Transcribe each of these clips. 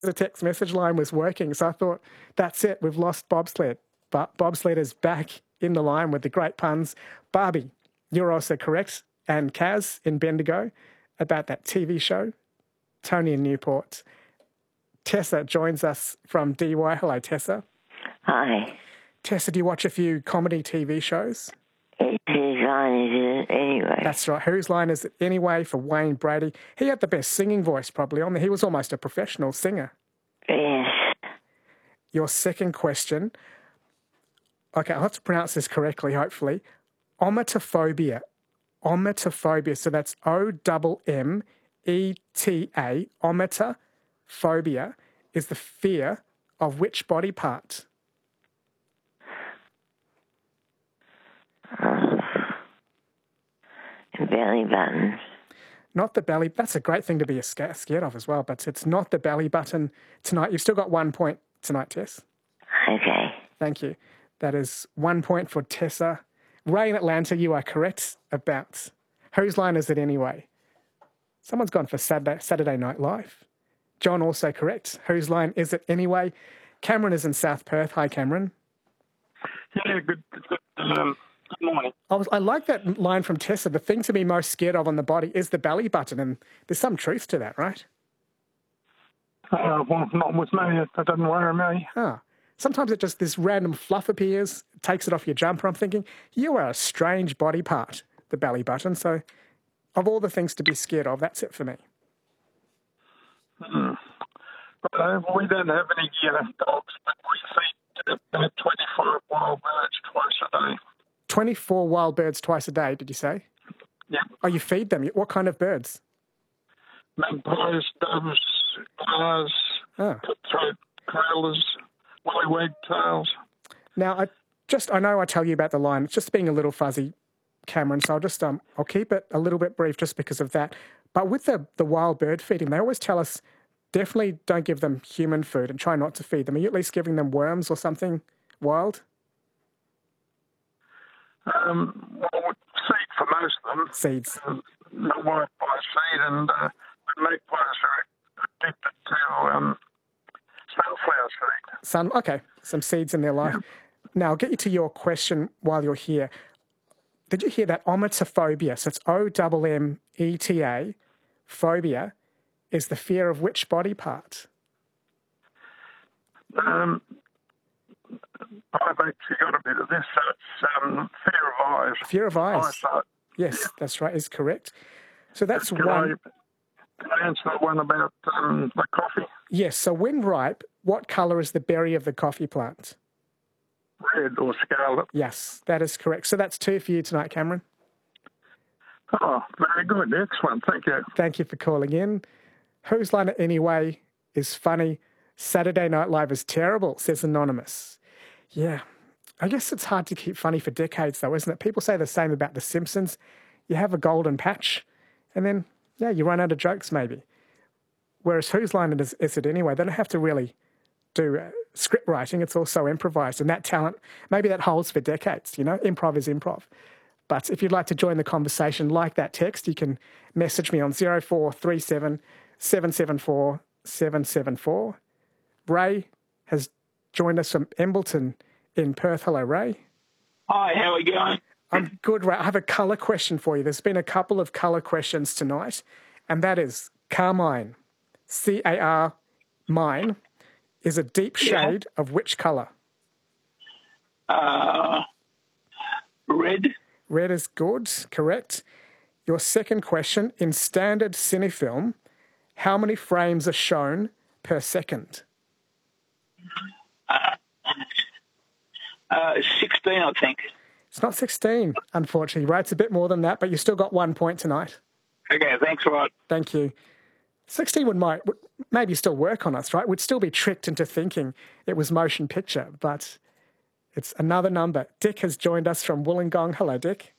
the text message line was working. So I thought, that's it, we've lost bobsled. But bobsled is back in the line with the great puns. Barbie, you're also correct. And Kaz in Bendigo about that TV show. Tony in Newport. Tessa joins us from DY. Hello, Tessa. Hi. Tessa, do you watch a few comedy TV shows? Whose line is it anyway? That's right. Whose line is it anyway for Wayne Brady? He had the best singing voice probably on there. He was almost a professional singer. Yes. Your second question. Okay, I'll have to pronounce this correctly, hopefully. Ometophobia. Ometophobia. So that's Ommeta. Ometophobia is the fear of which body part? Belly button. Not the belly. That's a great thing to be scared of as well, but it's not the belly button tonight. You've still got 1 point tonight, Tess. Okay. Thank you. That is 1 point for Tessa. Ray in Atlanta, you are correct about whose line is it anyway? Someone's gone for Saturday Night Live. John also correct. Whose line is it anyway? Cameron is in South Perth. Hi, Cameron. Yeah, good morning. I like that line from Tessa. The thing to be most scared of on the body is the belly button, and there's some truth to that, right? Well, not with me. It doesn't worry me. Sometimes it just, this random fluff appears, takes it off your jumper. I'm thinking, you are a strange body part, the belly button. So of all the things to be scared of, that's it for me. But we don't have any dogs, but we feed about 24 wild birds twice a day. 24 wild birds twice a day, did you say? Yeah. Oh, you feed them? What kind of birds? Magpies, doves, glass, cutthroat, corellas, willy wagtails. Now, I know I tell you about the line. It's just being a little fuzzy, Cameron, so I'll keep it a little bit brief just because of that. But with the wild bird feeding, they always tell us definitely don't give them human food and try not to feed them. Are you at least giving them worms or something wild? Well, seed for most of them. Seeds. My wife buys seed, and magpies are addicted to sunflower seed. Okay, some seeds in their life. Yeah. Now, I'll get you to your question while you're here. Did you hear that? Ometophobia. So it's Ommeta. Phobia is the fear of which body part? I've actually got a bit of this. So it's fear of eyes. Fear of eyes. Eyesight. Yes, that's right, is correct. So that's Can I answer the one about the coffee? Yes, so when ripe, what colour is the berry of the coffee plant? Red or scarlet. Yes, that is correct. So that's 2 for you tonight, Cameron. Oh, very good. Excellent. Thank you. Thank you for calling in. Whose line it anyway is funny. Saturday Night Live is terrible, says Anonymous. Yeah, I guess it's hard to keep funny for decades though, isn't it? People say the same about The Simpsons. You have a golden patch and then, you run out of jokes maybe. Whereas whose line is it anyway? They don't have to really do script writing. It's also improvised. And that talent, maybe that holds for decades, Improv is improv. But if you'd like to join the conversation, like that text, you can message me on 0437 774 774. Ray has joined us from Embleton in Perth. Hello, Ray. Hi, how are we going? I'm good, Ray. I have a colour question for you. There's been a couple of colour questions tonight, and that is carmine, C-A-R, mine, is a deep shade of which colour? Red. Red is good, correct. Your second question, in standard cinefilm, how many frames are shown per second? 16, I think. It's not 16, unfortunately, Ray. It's a bit more than that, but you still got 1 point tonight. Okay, thanks, Rod. Thank you. 16 would maybe still work on us, right? We'd still be tricked into thinking it was motion picture, but it's another number. Dick has joined us from Wollongong. Hello, Dick.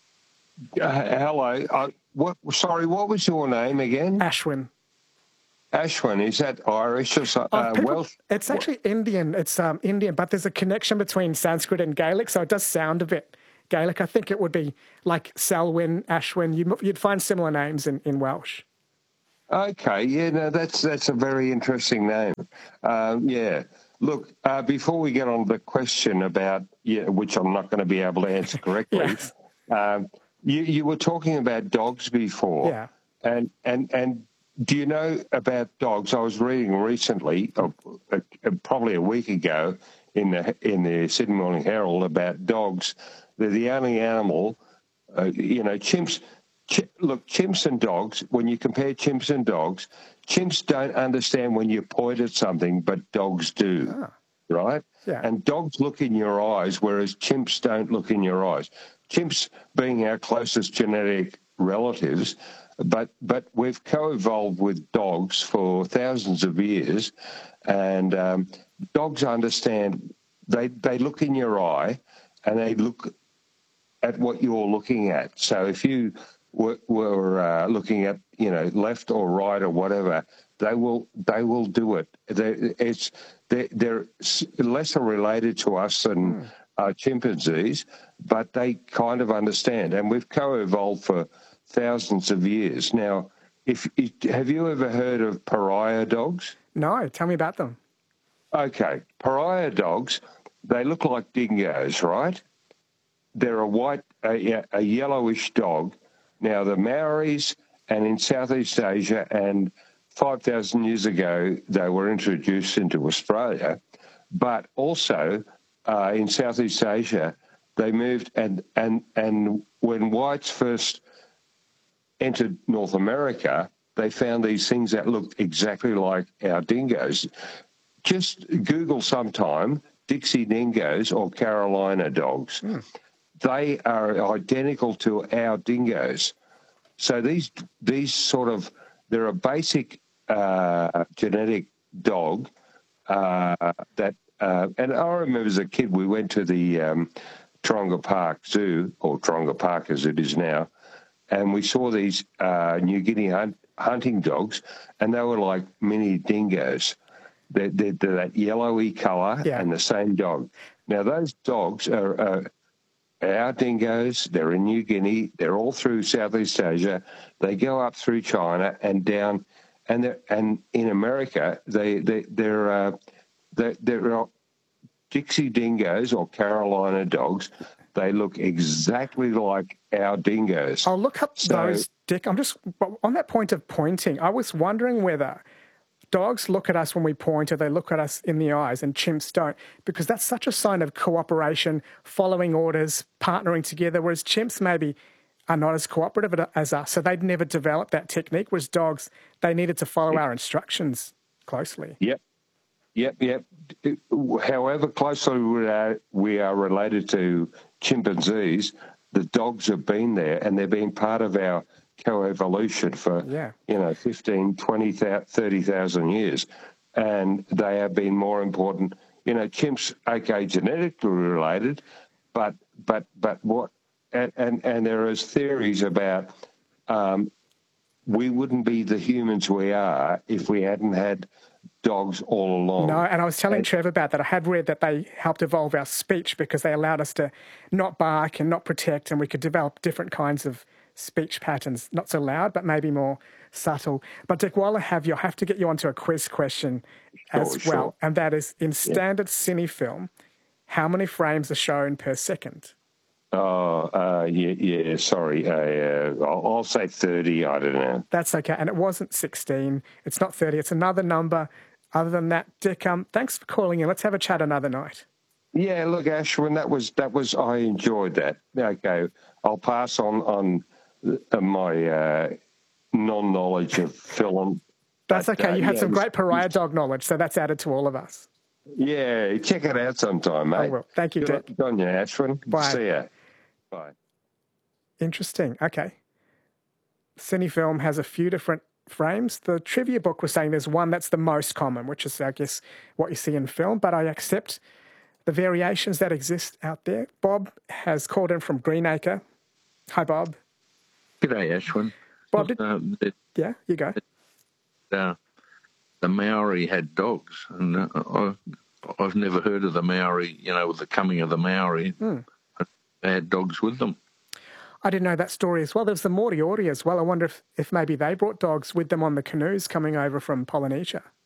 Hello. What was your name again? Ashwin. Ashwin, is that Irish or Welsh? It's actually Indian. It's Indian, but there's a connection between Sanskrit and Gaelic, so it does sound a bit Gaelic. I think it would be like Selwyn, Ashwin. You'd find similar names in Welsh. Okay, yeah, no, that's a very interesting name. Yeah, look, before we get on to the question about which I'm not going to be able to answer correctly, Yes. you were talking about dogs before, Yeah. and do you know about dogs? I was reading recently, probably a week ago, in the Sydney Morning Herald about dogs. They're the only animal, chimps. Look, chimps and dogs, when you compare chimps and dogs, chimps don't understand when you point at something, but dogs do, right? Yeah. And dogs look in your eyes, whereas chimps don't look in your eyes. Chimps being our closest genetic relatives, but we've co-evolved with dogs for thousands of years, and dogs understand. They look in your eye, and they look at what you're looking at. So if you were looking at left or right or whatever, they will do it. They're lesser related to us than chimpanzees, but they kind of understand, and we've co-evolved for thousands of years now. Have you ever heard of pariah dogs? No, tell me about them. Okay, pariah dogs, they look like dingoes, right? They're a yellowish dog. Now, the Maoris and in Southeast Asia, and 5,000 years ago, they were introduced into Australia, but also in Southeast Asia, they moved, and when whites first entered North America, they found these things that looked exactly like our dingoes. Just Google sometime Dixie dingoes or Carolina dogs. They are identical to our dingoes. So these they're a basic genetic dog that, and I remember as a kid we went to the Taronga Park Zoo, or Taronga Park as it is now, and we saw these New Guinea hunting dogs, and they were like mini dingoes. They're that yellowy colour and the same dog. Now those dogs are our dingoes. They're in New Guinea. They're all through Southeast Asia. They go up through China and down, and in America they're Dixie dingoes or Carolina dogs. They look exactly like our dingoes. I'll look up those, Dick. I'm just on that point of pointing. I was wondering whether dogs look at us when we point, or they look at us in the eyes, and chimps don't, because that's such a sign of cooperation, following orders, partnering together, whereas chimps maybe are not as cooperative as us. So they'd never developed that technique, whereas dogs, they needed to follow our instructions closely. Yep. However closely we are related to chimpanzees, the dogs have been there, and they've been part of our coevolution for 15, 20, 30,000 years, and they have been more important. Chimps, okay, genetically related, but what? And there is theories about we wouldn't be the humans we are if we hadn't had dogs all along. No, and I was telling Trev about that. I had read that they helped evolve our speech because they allowed us to not bark and not protect, and we could develop different kinds of speech patterns, not so loud, but maybe more subtle. But Dick, while I have you, I have to get you onto a quiz question as well, and that is, in standard cine film, how many frames are shown per second? Sorry. I'll say 30. I don't know. That's okay. And it wasn't 16. It's not 30. It's another number. Other than that, Dick, thanks for calling in. Let's have a chat another night. Yeah, look, Ashwin, that was. I enjoyed that. Okay, I'll pass on my non-knowledge of film. That's okay. You had some great pariah dog knowledge, so that's added to all of us. Yeah, check it out sometime, mate. I will. Thank you, Dick. Good on you, Ashwin. Bye. See ya. Bye. Interesting. Okay. Cinefilm has a few different frames. The trivia book was saying there's one that's the most common, which is, I guess, what you see in film, but I accept the variations that exist out there. Bob has called in from Greenacre. Hi, Bob. G'day, Ashwin. Bob, yeah, you go. The Maori had dogs, and I've never heard of the Maori, with the coming of the Maori. They had dogs with them. I didn't know that story as well. There was the Moriori as well. I wonder if maybe they brought dogs with them on the canoes coming over from Polynesia.